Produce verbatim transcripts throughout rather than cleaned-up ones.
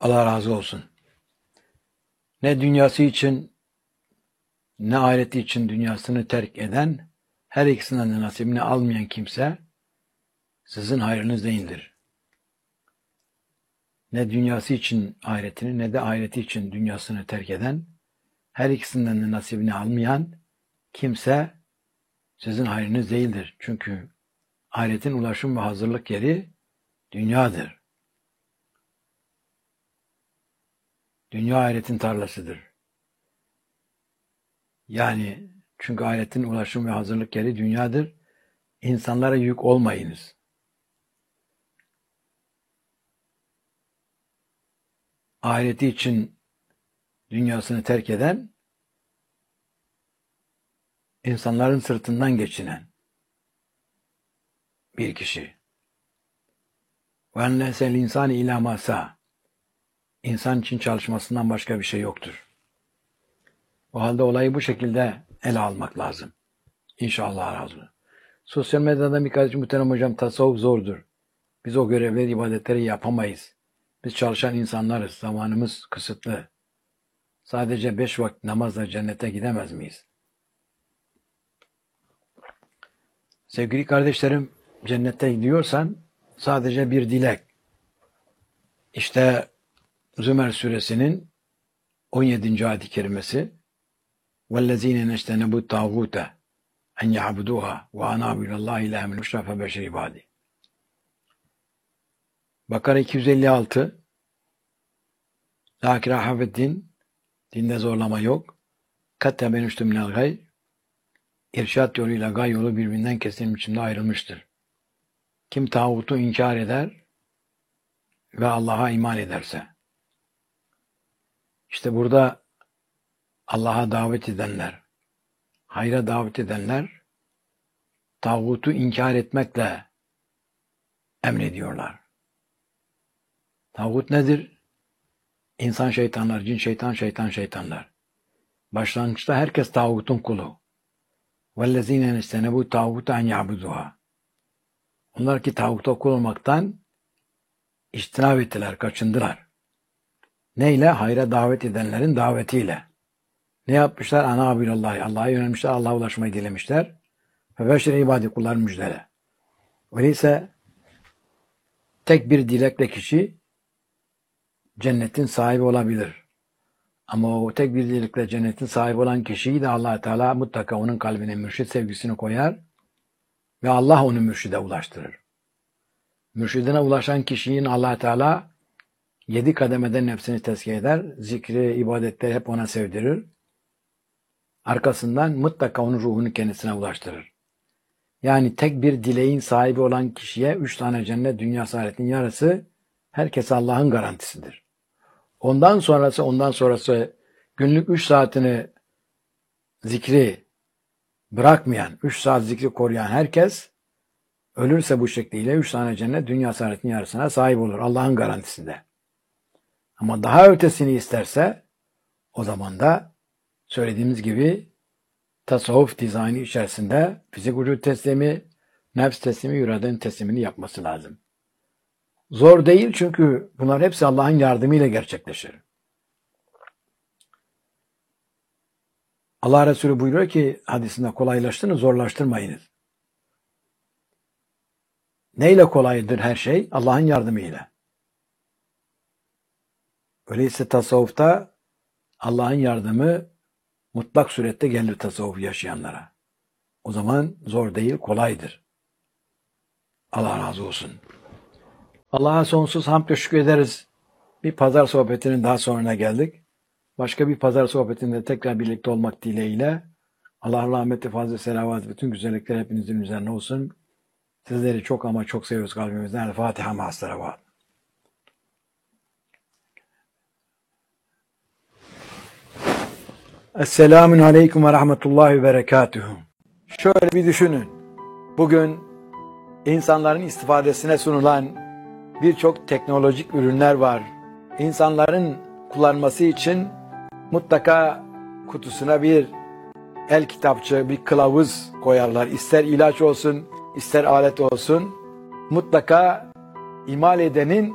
Allah razı olsun. Ne dünyası için ne ahireti için dünyasını terk eden, her ikisinden de nasibini almayan kimse sizin hayrınız değildir. Ne dünyası için ahiretini ne de ahireti için dünyasını terk eden, her ikisinden de nasibini almayan kimse sizin hayrınız değildir. Çünkü ahiretin ulaşım ve hazırlık yeri dünyadır. Dünya ahiretin tarlasıdır. Yani çünkü ahiretin ulaşım ve hazırlık yeri dünyadır. İnsanlara yük olmayınız. Ahireti için dünyasını terk eden, insanların sırtından geçinen bir kişi. وَاَنْ لَسَ الْاِنْسَانِ اِلَى مَا سَى İnsan için çalışmasından başka bir şey yoktur. O halde olayı bu şekilde ele almak lazım. İnşallah razı olsun. Sosyal medyadan birkaç muhterem hocam, tasavvuf zordur. Biz o görevleri, ibadetleri yapamayız. Biz çalışan insanlarız. Zamanımız kısıtlı. Sadece beş vakit namazla cennete gidemez miyiz? Sevgili kardeşlerim, cennete gidiyorsan sadece bir dilek. İşte Zümer suresinin on yedinci ayet-i kerimesi وَالَّذ۪ينَ نَجْتَنَبُوا الطَّاغُوتَ اَنْ يَعْبُدُوهَا وَاَنَابُوا اِلَى اللّٰهِ اِلَٰهِ مِنْ مُشْرَفَ بَشَرِ عِبَادِ. Bakara iki yüz elli altı. لَا كِرَاهَ فِي الدِّينِ Dinde zorlama yok. قَدْ تَبَيَّنَ مِنَ الْغَيِّ İrşad yoluyla gay yolu birbirinden kesilmiş biçimde ayrılmıştır. Kim tağutu inkar eder ve Allah'a iman ederse. İşte burada Allah'a davet edenler, hayra davet edenler, tağutu inkar etmekle emrediyorlar. Tağut nedir? İnsan şeytanlar, cin şeytan, şeytan şeytanlar. Başlangıçta herkes tağutun kulu. وَالَّذ۪ينَ نَسْتَنَبُوا تَعْوُتَ اَنْ يَعْبُدُوهَا Onlar ki tağuta kul olmaktan içtinab ettiler, kaçındılar. Neyle? Hayra davet edenlerin davetiyle. Ne yapmışlar? Ana abillahi. Allah'a yönelmişler, Allah'a ulaşmayı dilemişler. Ve beşer ibadi kullar müjdele. Öyleyse tek bir dilekle kişi cennetin sahibi olabilir. Ama o tek bir dilekle cennetin sahibi olan kişiyi de Allah Teala mutlaka onun kalbine mürşid sevgisini koyar ve Allah onu mürşide ulaştırır. Mürşidine ulaşan kişinin Allah Teala yedi kademeden nefsini tezkiye eder, zikri, ibadetleri hep ona sevdirir. Arkasından mutlaka onun ruhunu kendisine ulaştırır. Yani tek bir dileğin sahibi olan kişiye üç tane cennet, dünya saadetinin yarısı herkese Allah'ın garantisidir. Ondan sonrası, ondan sonrası günlük üç saatini zikri bırakmayan, üç saat zikri koruyan herkes ölürse bu şekliyle üç tane cennet, dünya saadetinin yarısına sahip olur. Allah'ın garantisinde. Ama daha ötesini isterse o zaman da söylediğimiz gibi tasavvuf dizaynı içerisinde fizik vücut teslimi, nefs teslimi, iradenin teslimini yapması lazım. Zor değil çünkü bunlar hepsi Allah'ın yardımıyla gerçekleşir. Allah Resulü buyuruyor ki hadisinde kolaylaştırın, zorlaştırmayınız. Neyle kolaydır her şey? Allah'ın yardımıyla. Öyleyse tasavvufta Allah'ın yardımı mutlak surette gelir tasavvuf yaşayanlara. O zaman zor değil, kolaydır. Allah razı olsun. Allah'a sonsuz hamd ve şükür ederiz. Bir pazar sohbetinin daha sonuna geldik. Başka bir pazar sohbetinde tekrar birlikte olmak dileğiyle Allah'ın rahmeti, fazla selavat, bütün güzellikler hepinizin üzerine olsun. Sizleri çok ama çok seviyoruz kalbimizden. El Fatiha ma'as salavat. Esselamun aleyküm ve rahmetullahi ve berekatuhu. Şöyle bir düşünün. Bugün insanların istifadesine sunulan birçok teknolojik ürünler var. İnsanların kullanması için mutlaka kutusuna bir el kitapçı, bir kılavuz koyarlar. İster ilaç olsun, ister alet olsun. Mutlaka imal edenin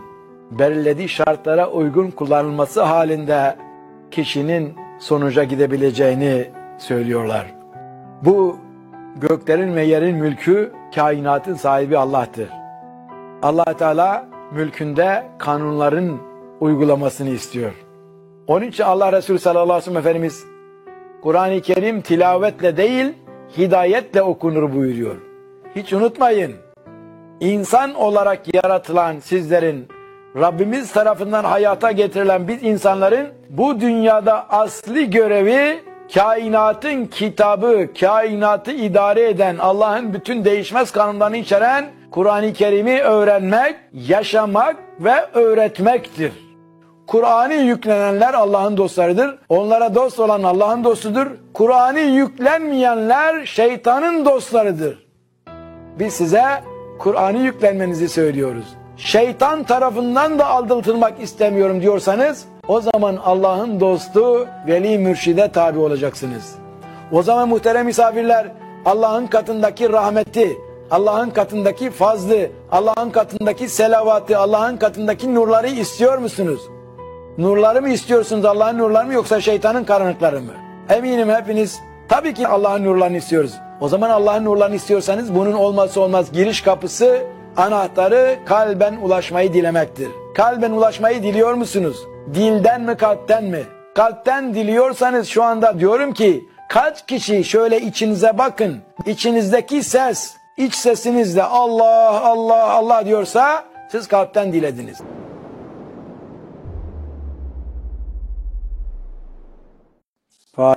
belirlediği şartlara uygun kullanılması halinde kişinin sonuca gidebileceğini söylüyorlar. Bu göklerin ve yerin mülkü, kainatın sahibi Allah'tır. Allah Teala mülkünde kanunların uygulamasını istiyor. Onun için Allah Resulü sallallahu aleyhi ve sellem Efendimiz Kur'an-ı Kerim tilavetle değil, hidayetle okunur buyuruyor. Hiç unutmayın, insan olarak yaratılan sizlerin, Rabbimiz tarafından hayata getirilen biz insanların bu dünyada asli görevi kainatın kitabı, kainatı idare eden, Allah'ın bütün değişmez kanunlarını içeren Kur'an-ı Kerim'i öğrenmek, yaşamak ve öğretmektir. Kur'an'ı yüklenenler Allah'ın dostlarıdır. Onlara dost olan Allah'ın dostudur. Kur'an'ı yüklenmeyenler şeytanın dostlarıdır. Biz size Kur'an'ı yüklenmenizi söylüyoruz. Şeytan tarafından da aldatılmak istemiyorum diyorsanız, o zaman Allah'ın dostu, veli mürşide tabi olacaksınız. O zaman muhterem misafirler, Allah'ın katındaki rahmeti, Allah'ın katındaki fazlı, Allah'ın katındaki selavatı, Allah'ın katındaki nurları istiyor musunuz? Nurları mı istiyorsunuz, Allah'ın nurları mı, yoksa şeytanın karanlıkları mı? Eminim hepiniz tabii ki Allah'ın nurlarını istiyoruz. O zaman Allah'ın nurlarını istiyorsanız bunun olmazsa olmaz giriş kapısı, anahtarı kalben ulaşmayı dilemektir. Kalben ulaşmayı diliyor musunuz? Dilden mi, kalpten mi? Kalpten diliyorsanız şu anda diyorum ki, kaç kişi şöyle içinize bakın, içinizdeki ses, iç sesinizle Allah Allah Allah diyorsa siz kalpten dilediniz.